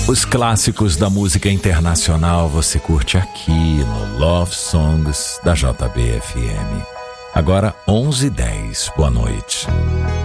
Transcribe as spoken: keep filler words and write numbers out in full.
Os clássicos da música internacional você curte aqui no Love Songs da J B F M. Agora onze e dez. Boa noite.